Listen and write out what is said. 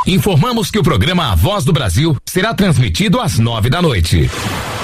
Informamos que o programa A Voz do Brasil será transmitido às 9 da noite.